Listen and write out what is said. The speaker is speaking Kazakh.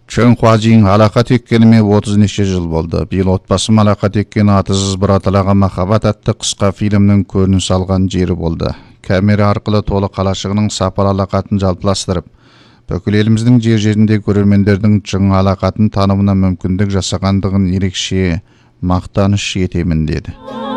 Чоң Хуажин алақа теккеніме 30 неше жыл болды. Биыл отбасым алақа теккен атысыз бір аталаға махаббат атты қысқа фильмнің көрініс алған жері болды. Камера арқылы толы қалашығының сапалы алақатын жалпыластырып, бүкіл еліміздің жер-жерінде көрермендердің жаңа алақатын танымына мүмкіндік жасағандығын ерекше мақтаныш етемін деді.